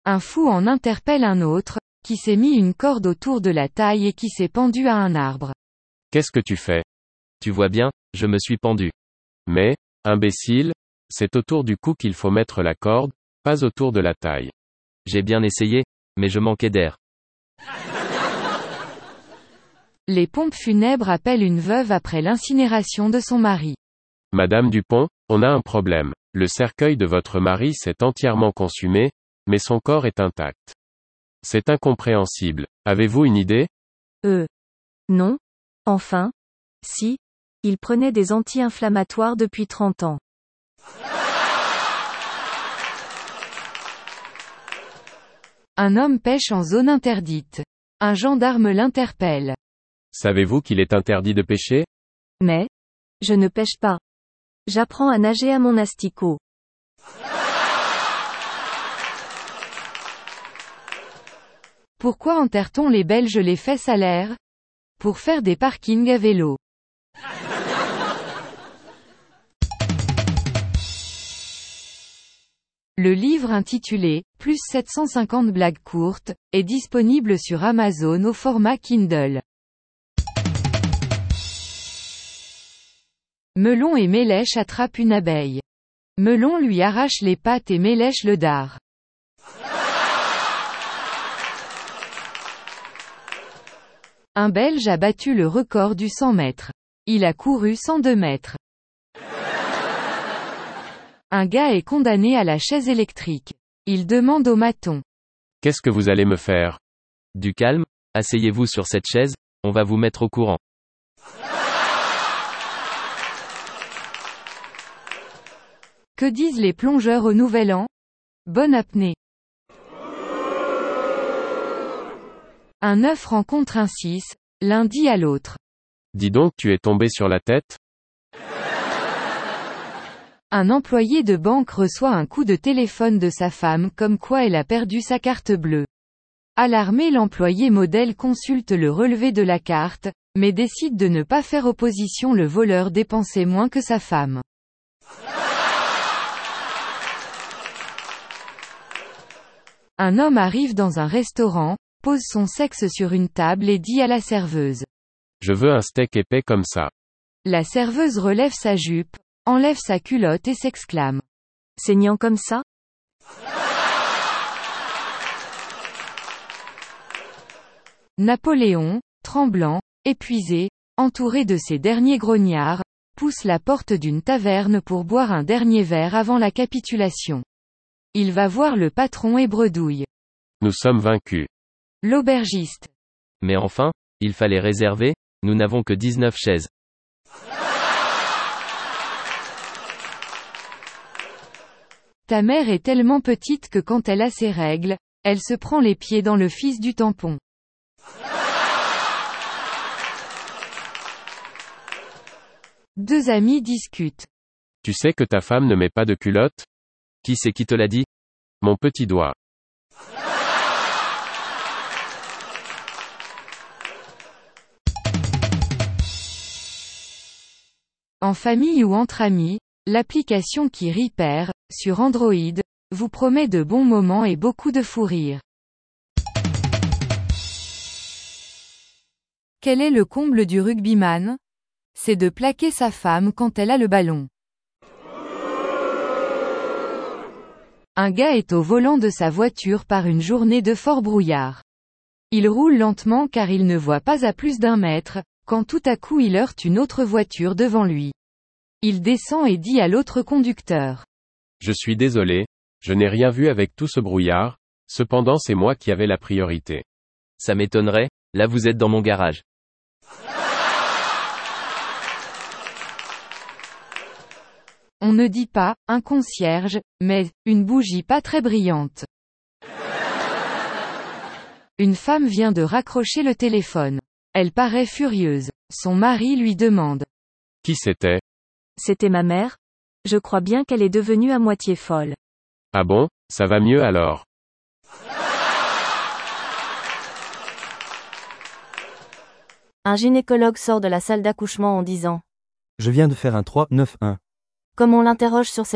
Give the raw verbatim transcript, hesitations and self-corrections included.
Un fou en interpelle un autre, qui s'est mis une corde autour de la taille et qui s'est pendu à un arbre. Qu'est-ce que tu fais? Tu vois bien, je me suis pendu. Mais, imbécile, c'est autour du cou qu'il faut mettre la corde, pas autour de la taille. J'ai bien essayé, mais je manquais d'air. Les pompes funèbres appellent une veuve après l'incinération de son mari. Madame Dupont, on a un problème. Le cercueil de votre mari s'est entièrement consumé, mais son corps est intact. C'est incompréhensible. Avez-vous une idée? Euh. Non. Enfin. Si. Il prenait des anti-inflammatoires depuis trente ans. Un homme pêche en zone interdite. Un gendarme l'interpelle. Savez-vous qu'il est interdit de pêcher? Mais. Je ne pêche pas. J'apprends à nager à mon asticot. Pourquoi enterre-t-on les Belges les fesses à l'air? Pour faire des parkings à vélo. Le livre intitulé « Plus sept cent cinquante blagues courtes » est disponible sur Amazon au format Kindle. Melon et Mélèche attrapent une abeille. Melon lui arrache les pattes et Mélèche le dard. Un Belge a battu le record du cent mètres. Il a couru cent deux mètres. Un gars est condamné à la chaise électrique. Il demande au maton. Qu'est-ce que vous allez me faire? Du calme, asseyez-vous sur cette chaise, on va vous mettre au courant. Que disent les plongeurs au Nouvel An? Bonne apnée. Un œuf rencontre un six, l'un dit à l'autre. Dis donc, tu es tombé sur la tête? Un employé de banque reçoit un coup de téléphone de sa femme comme quoi elle a perdu sa carte bleue. Alarmé, l'employé modèle consulte le relevé de la carte, mais décide de ne pas faire opposition. Le voleur dépensait moins que sa femme. Un homme arrive dans un restaurant, pose son sexe sur une table et dit à la serveuse. Je veux un steak épais comme ça. La serveuse relève sa jupe, enlève sa culotte et s'exclame. Saignant comme ça? Napoléon, tremblant, épuisé, entouré de ses derniers grognards, pousse la porte d'une taverne pour boire un dernier verre avant la capitulation. Il va voir le patron et bredouille. Nous sommes vaincus. L'aubergiste. Mais enfin, il fallait réserver, nous n'avons que dix-neuf chaises. Ta mère est tellement petite que quand elle a ses règles, elle se prend les pieds dans le fils du tampon. Deux amis discutent. Tu sais que ta femme ne met pas de culotte? Qui c'est qui te l'a dit? Mon petit doigt. En famille ou entre amis, l'application qui rit perd, sur Android, vous promet de bons moments et beaucoup de fou rire. Quel est le comble du rugbyman? C'est de plaquer sa femme quand elle a le ballon. Un gars est au volant de sa voiture par une journée de fort brouillard. Il roule lentement car il ne voit pas à plus d'un mètre, quand tout à coup il heurte une autre voiture devant lui. Il descend et dit à l'autre conducteur. Je suis désolé, je n'ai rien vu avec tout ce brouillard, cependant c'est moi qui avais la priorité. Ça m'étonnerait, là vous êtes dans mon garage. On ne dit pas, un concierge, mais, une bougie pas très brillante. Une femme vient de raccrocher le téléphone. Elle paraît furieuse. Son mari lui demande. Qui c'était? C'était ma mère. Je crois bien qu'elle est devenue à moitié folle. Ah bon, ça va mieux alors. Un gynécologue sort de la salle d'accouchement en disant. Je viens de faire un trois neuf un. Comme on l'interroge sur cette